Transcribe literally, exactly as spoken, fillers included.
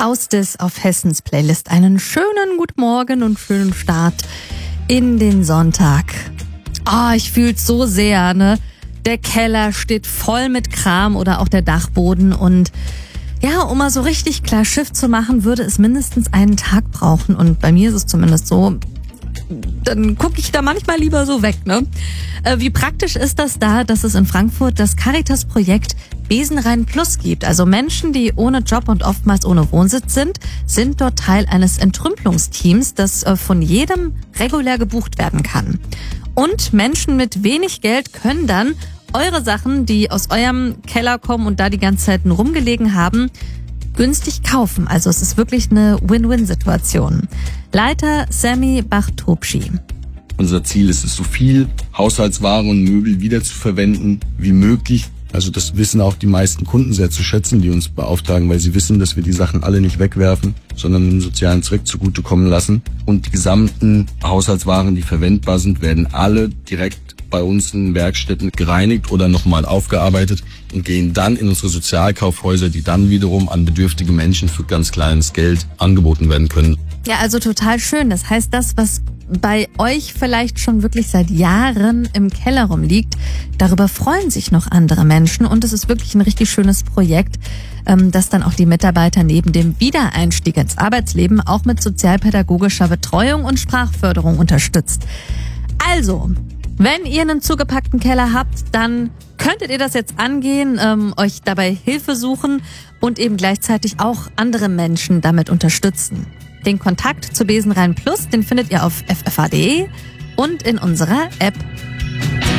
Aus des auf Hessens Playlist einen schönen Guten Morgen und schönen Start in den Sonntag. Ah, oh, ich fühl's so sehr, ne? Der Keller steht voll mit Kram oder auch der Dachboden und ja, um mal so richtig klar Schiff zu machen, würde es mindestens einen Tag brauchen und bei mir ist es zumindest so, dann gucke ich da manchmal lieber so weg, ne? Äh, wie praktisch ist das da, dass es in Frankfurt das Caritas-Projekt Besenrein Plus gibt? Also Menschen, die ohne Job und oftmals ohne Wohnsitz sind, sind dort Teil eines Entrümpelungsteams, das äh, von jedem regulär gebucht werden kann. Und Menschen mit wenig Geld können dann eure Sachen, die aus eurem Keller kommen und da die ganze Zeit rumgelegen haben, günstig kaufen. Also es ist wirklich eine Win-Win-Situation. Leiter Sammy Bachtobschi. Unser Ziel ist es, so viel Haushaltsware und Möbel wiederzuverwenden wie möglich. Also das wissen auch die meisten Kunden sehr zu schätzen, die uns beauftragen, weil sie wissen, dass wir die Sachen alle nicht wegwerfen, sondern dem sozialen Zweck zugutekommen lassen. Und die gesamten Haushaltswaren, die verwendbar sind, werden alle direkt bei uns in Werkstätten gereinigt oder nochmal aufgearbeitet und gehen dann in unsere Sozialkaufhäuser, die dann wiederum an bedürftige Menschen für ganz kleines Geld angeboten werden können. Ja, also total schön. Das heißt, das, was bei euch vielleicht schon wirklich seit Jahren im Keller rumliegt, darüber freuen sich noch andere Menschen und es ist wirklich ein richtig schönes Projekt, das dann auch die Mitarbeiter neben dem Wiedereinstieg ins Arbeitsleben auch mit sozialpädagogischer Betreuung und Sprachförderung unterstützt. Also, wenn ihr einen zugepackten Keller habt, dann könntet ihr das jetzt angehen, ähm, euch dabei Hilfe suchen und eben gleichzeitig auch andere Menschen damit unterstützen. Den Kontakt zu Besenrein Plus, den findet ihr auf f f h punkt d e und in unserer App.